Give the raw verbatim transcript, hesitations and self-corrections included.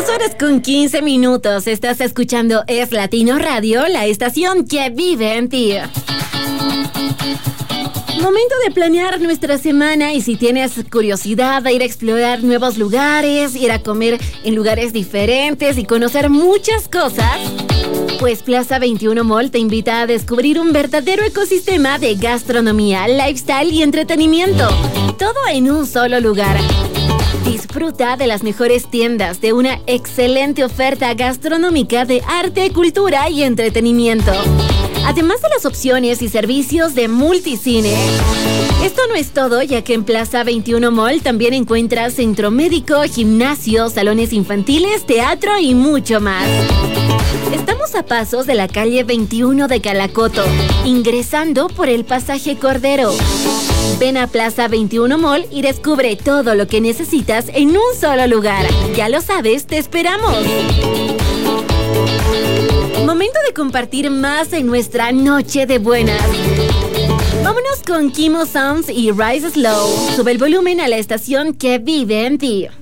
horas con quince minutos. Estás escuchando Es Latino Radio, la estación que vive en ti. Momento de planear nuestra semana, y si tienes curiosidad de ir a explorar nuevos lugares, ir a comer en lugares diferentes y conocer muchas cosas, pues Plaza veintiuno Mall te invita a descubrir un verdadero ecosistema de gastronomía, lifestyle y entretenimiento. Todo en un solo lugar. Disfruta de las mejores tiendas, de una excelente oferta gastronómica de arte, cultura y entretenimiento. Además de las opciones y servicios de multicine. Esto no es todo, ya que en Plaza veintiuno Mall también encuentras centro médico, gimnasio, salones infantiles, teatro y mucho más. Estamos a pasos de la calle veintiuno de Calacoto, ingresando por el pasaje Cordero. Ven a Plaza veintiuno Mall y descubre todo lo que necesitas en un solo lugar. Ya lo sabes, te esperamos. Momento de compartir más en nuestra noche de buenas. Vámonos con Kimo Sounds y Rise Slow. Sube el volumen a la estación que vive en ti.